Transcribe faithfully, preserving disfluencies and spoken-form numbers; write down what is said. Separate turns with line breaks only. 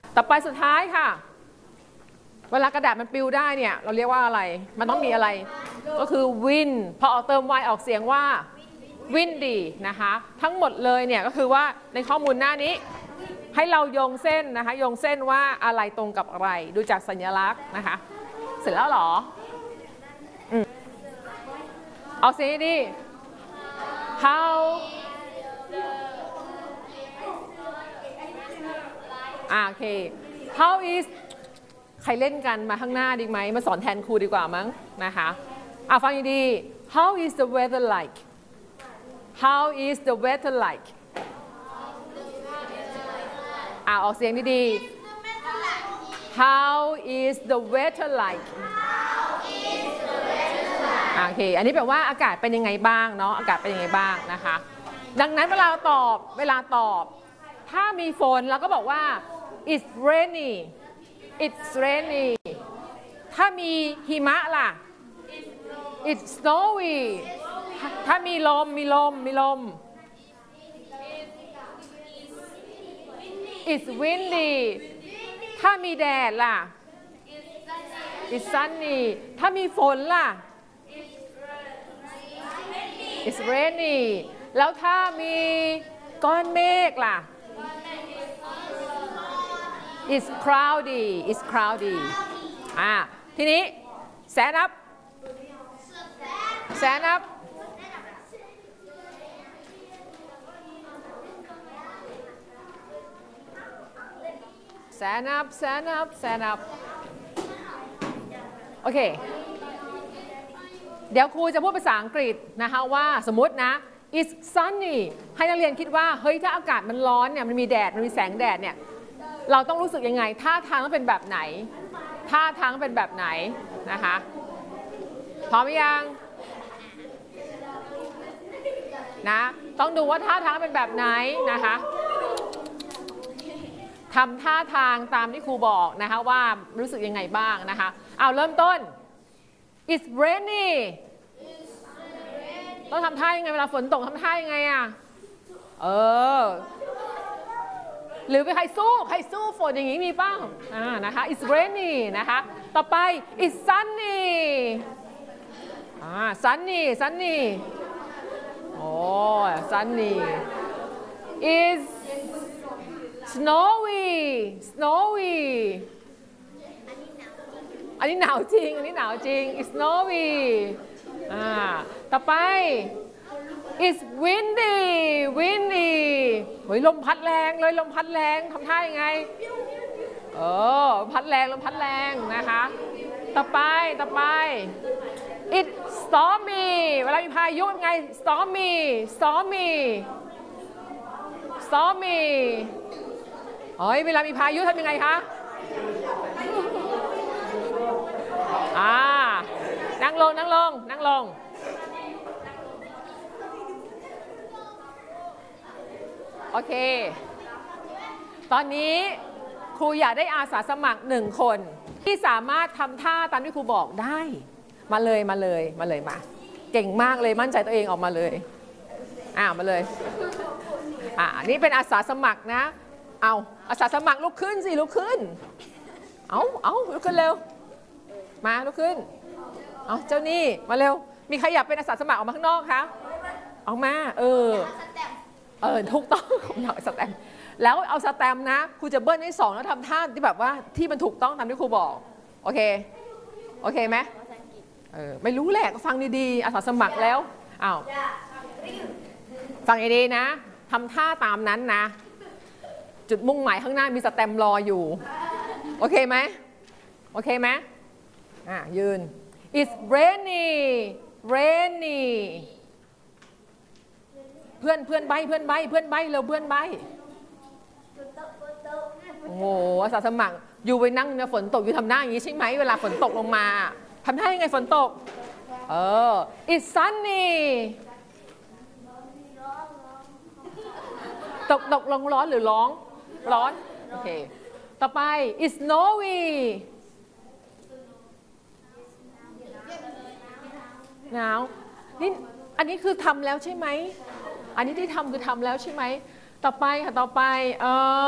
ต่อไปสุดท้ายค่ะเวลากระดาษมันปลิวได้เนี่ยเราเรียกว่าอะไรมันต้องมีอะไรก็คือ wind พอเอาเติม y ออกเสียงว่า windy นะคะทั้งหมดเลยเนี่ยก็คือว่าในข้อมูลหน้านี้ให้เราโยงเส้นนะคะโยงเส้นว่าอะไรตรงกับอะไรดูจากสัญลักษณ์นะคะเสร็จแล้วหรอเอาเสียงดี how อ่าโอเค how is ใครเล่นกันมาข้างหน้าดีไหมมาสอนแทนครูดีกว่ามั้งนะคะอ่ะฟังดี how is the weather like how is the weather like อ่ะออกเสียงดีๆ how is the weather like โอเคอันนี้แปลว่าอากาศเป็นยังไงบ้างเนาะอากาศเป็นยังไงบ้างนะคะดังนั้นเวลาตอบเวลาตอบถ้ามีฝนเราก็บอกว่า it's rainy it's rainy ถ้ามีหิมะล่ะ it's snowy ถ้ามีลมมีลมมีลม it's windy ถ้ามีแดดล่ะ it's sunny ถ้ามีฝนล่ะ it's rainy แล้วถ้ามีก้อนเมฆล่ะ it's cloudy it's cloudy อ่าทีนี้ stand up stand up stand up stand up stand up โอเคเดี๋ยวครูจะพูดภาษาอังกฤษนะคะว่าสมมตินะ it's sunny ให้นักเรียนคิดว่าเฮ้ยถ้าอากาศมันร้อนเนี่ยมันมีแดดมันมีแสงแดดเนี่ยเราต้องรู้สึกยังไงท่าทางต้องเป็นแบบไหนท่าทางเป็นแบบไหนนะคะพร้อมยังนะต้องดูว่าท่าทางเป็นแบบไหนนะคะทำท่าทางตามที่ครูบอกนะคะว่ารู้สึกยังไงบ้างนะคะเอาเริ่มต้น it's rainy ต้องทำท่ายังไงเวลาฝนตกทำท่ายังไงอ่ะเออหรือไปใครสู้ใครสู้ฝนอย่างนี้มีบ้างอ่านะคะ it's rainy นะคะต่อไป it's sunny อ่า sunny sunny โอ้ sunny is snowy snowy อันนี้หนาวจริงอันนี้หนาวจริง it's snowy อ่าต่อไป it's windy windy เฮ้ยลมพัดแรงเลยลมพัดแรงทำท่ายังไงเออพัดแรงลมพัดแรงนะคะต่อไปต่อไป it's stormy เวลามีพายุยังไง stormy stormy stormy เฮ้ยเวลามีพายุทำยังไงคะอ่านั่งลงนั่งลงนั่งลงโอเคตอนนี้ครูอยากได้อาสาสมัครหนึ่งคนที่สามารถทำท่าตามที่ครูบอกได้มาเลยมาเลยมาเลยมาเก่งมากเลยมั่นใจตัวเองออกมาเลยอ่ามาเลยอ่านี่เป็นอาสาสมัครนะเอาอาสาสมัครลุกขึ้นสิลุกขึ้นเอาเอาลุกขึ้นเร็วมาลุกขึ้นเอาเจ้านี่มาเร็วมีใครอยากเป็นอาสาสมัครออกมาข้างนอกคะออกมาเออเออถูกต้องผมอยากสแตมป์แล้วเอาสแตมป์นะครูจะเบิ้ลให้สองแล้วทำท่าที่แบบว่าที่มันถูกต้องตามที่ครูบอกโอเคโอเคไหมเออไม่รู้แหละก็ฟังดีๆอาสาสมัครแล้วอ้าวฟังดีๆนะทำท่าตามนั้นนะจุดมุ่งหมายข้างหน้ามีสแตมป์รออยู่โอเคไหมโอเคไหมอ่ะยืน it's rainy rainy เพื่อนเพื่อนใบเพื่อนใบเพื่อนใบเร็วเพื่อนใบโอ้โหอาสาสมัครอยู่ไปนั่งเนี่ยฝนตกอยู่ทำหน้าอย่างนี้ใช่ไหมเวลาฝนตกลงมาทำท่ายังไงฝนตกเออ it's sunny ตกตกลงร้อนหรือร้องร้อนโอเคต่อไป it's snowy หนาวนี่อันนี้คือทำแล้วใช่ไหมอันนี้ที่ทำคือทำแล้วใช่ไหมต่อไปค่ะต่อไปเออ